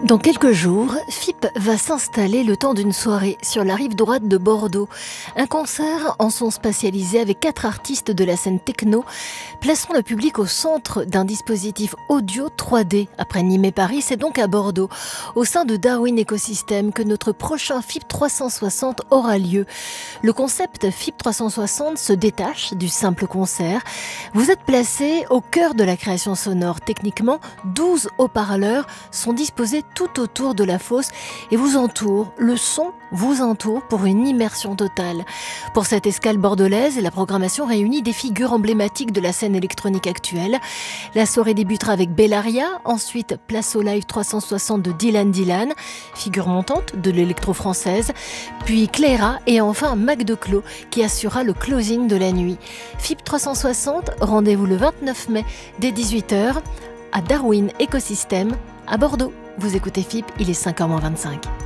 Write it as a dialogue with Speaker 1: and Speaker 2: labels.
Speaker 1: Dans quelques jours, FIP va s'installer le temps d'une soirée sur la rive droite de Bordeaux. Un concert en son spatialisé avec 4 artistes de la scène techno, plaçant le public au centre d'un dispositif audio 3D. Après Nîmes et Paris, c'est donc à Bordeaux, au sein de Darwin Ecosystem, que notre prochain FIP 360 aura lieu. Le concept FIP 360 se détache du simple concert. Vous êtes placé au cœur de la création sonore. Techniquement, 12 haut-parleurs sont disposés tout autour de la fosse et vous entoure. Le son vous entoure pour une immersion totale. Pour cette escale bordelaise, la programmation réunit des figures emblématiques de la scène électronique actuelle. La soirée débutera avec Bellaria, ensuite place au live 360 de Dylan Dylan, figure montante de l'électro-française, puis Clara et enfin Mac Declos qui assurera le closing de la nuit. FIP 360, rendez-vous le 29 mai dès 18h à Darwin Ecosystem à Bordeaux. Vous écoutez FIP, il est 5h-25.